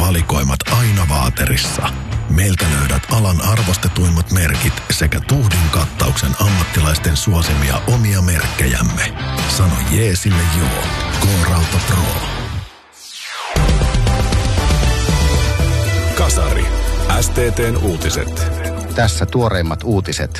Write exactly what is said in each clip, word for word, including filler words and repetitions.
valikoimat aina vaaterissa. Meiltä löydät alan arvostetuimmat merkit sekä tuhdin kattauksen ammattilaisten suosimia omia merkkejämme. Sano jee sille joo. K-Rauta Pro. Kasari. S T T:n uutiset. Tässä tuoreimmat uutiset.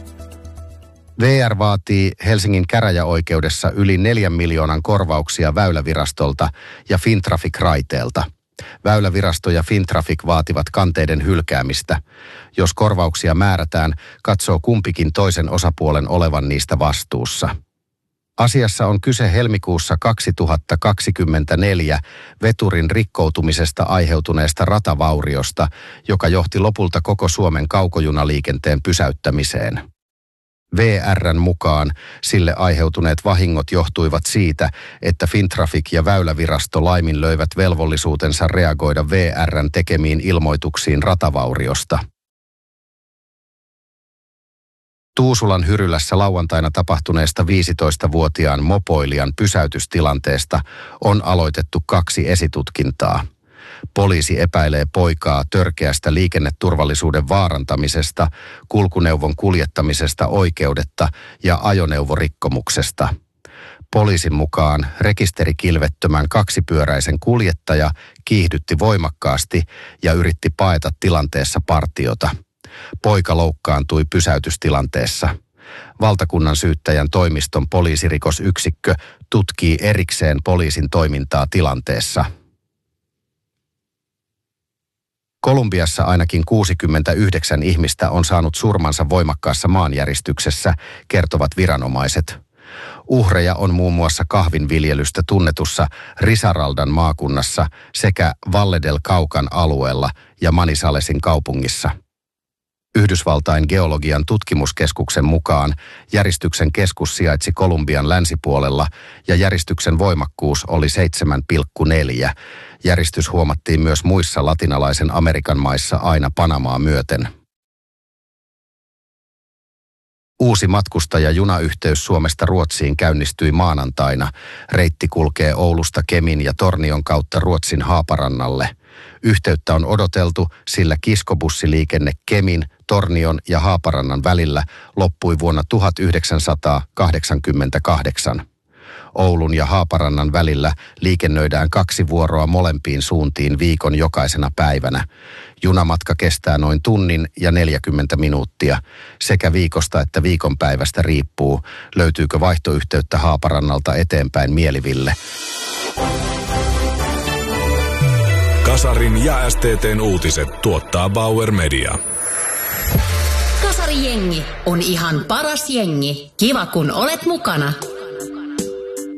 V R vaatii Helsingin käräjäoikeudessa yli neljän miljoonan korvauksia Väylävirastolta ja Fintraffic raiteelta. Väylävirasto ja Fintraffic vaativat kanteiden hylkäämistä. Jos korvauksia määrätään, katsoo kumpikin toisen osapuolen olevan niistä vastuussa. Asiassa on kyse helmikuussa kaksituhattakaksikymmentäneljä veturin rikkoutumisesta aiheutuneesta ratavauriosta, joka johti lopulta koko Suomen kaukojunaliikenteen pysäyttämiseen. V R:n mukaan sille aiheutuneet vahingot johtuivat siitä, että Fintraffic ja Väylävirasto laiminlöivät velvollisuutensa reagoida V R:n tekemiin ilmoituksiin ratavauriosta. Tuusulan Hyrylässä lauantaina tapahtuneesta viisitoistavuotiaan mopoilijan pysäytystilanteesta on aloitettu kaksi esitutkintaa. Poliisi epäilee poikaa törkeästä liikenneturvallisuuden vaarantamisesta, kulkuneuvon kuljettamisesta oikeudetta ja ajoneuvorikkomuksesta. Poliisin mukaan rekisterikilvettömän kaksipyöräisen kuljettaja kiihdytti voimakkaasti ja yritti paeta tilanteessa partiota. Poika loukkaantui pysäytystilanteessa. Valtakunnan syyttäjän toimiston poliisirikosyksikkö tutkii erikseen poliisin toimintaa tilanteessa. Kolumbiassa ainakin kuusikymmentäyhdeksän ihmistä on saanut surmansa voimakkaassa maanjäristyksessä, kertovat viranomaiset. Uhreja on muun muassa kahvinviljelystä tunnetussa Risaraldan maakunnassa sekä Valle del Caucan alueella ja Manizalesin kaupungissa. Yhdysvaltain geologian tutkimuskeskuksen mukaan järistyksen keskus sijaitsi Kolumbian länsipuolella ja järistyksen voimakkuus oli seitsemän pilkku neljä. Järistys huomattiin myös muissa latinalaisen Amerikan maissa aina Panamaa myöten. Uusi matkustajajunayhteys Suomesta Ruotsiin käynnistyi maanantaina. Reitti kulkee Oulusta Kemin ja Tornion kautta Ruotsin Haaparannalle. Yhteyttä on odoteltu, sillä kiskobussiliikenne Kemin, Tornion ja Haaparannan välillä loppui vuonna tuhatyhdeksänsataakahdeksankymmentäkahdeksan. Oulun ja Haaparannan välillä liikennöidään kaksi vuoroa molempiin suuntiin viikon jokaisena päivänä. Junamatka kestää noin tunnin ja neljäkymmentä minuuttia. Sekä viikosta että viikonpäivästä riippuu, löytyykö vaihtoyhteyttä Haaparannalta eteenpäin Mieliville. Kasarin ja S T T:n uutiset tuottaa Bauer Media. Kasari-jengi on ihan paras jengi. Kiva kun olet mukana.